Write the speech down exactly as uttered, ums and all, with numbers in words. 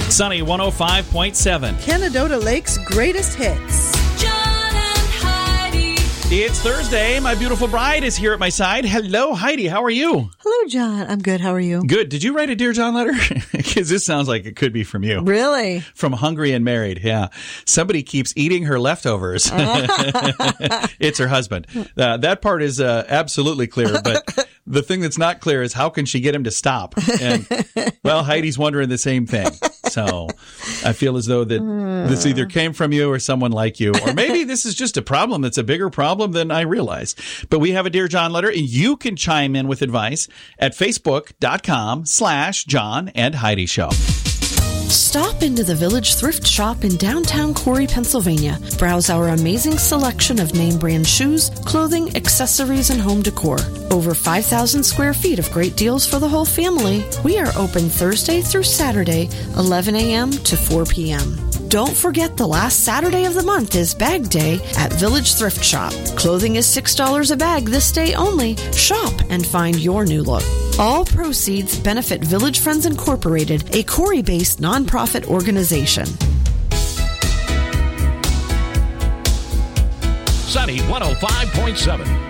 Sunny one oh five point seven. Canadota Lake's greatest hits. John and Heidi. It's Thursday. My beautiful bride is here at my side. Hello, Heidi. How are you? Hello, John. I'm good. How are you? Good. Did you write a Dear John letter? Because this sounds like it could be from you. Really? From Hungry and Married, yeah. Somebody keeps eating her leftovers. It's her husband. Uh, that part is uh, absolutely clear, but the thing that's not clear is how can she get him to stop? And, well, Heidi's wondering the same thing. So I feel as though that this either came from you or someone like you, or maybe this is just a problem that's a bigger problem than I realized. But we have a Dear John letter, and you can chime in with advice at facebook.com slash John and Heidi Show. Stop into the Village Thrift Shop in downtown Corey, Pennsylvania. Browse our amazing selection of name brand shoes, clothing, accessories, and home decor. Over five thousand square feet of great deals for the whole family. We are open Thursday through Saturday, eleven a.m. to four p.m. Don't forget the last Saturday of the month is Bag Day at Village Thrift Shop. Clothing is six dollars a bag this day only. Shop and find your new look. All proceeds benefit Village Friends Incorporated, a Corey-based nonprofit organization. Sunny one oh five point seven.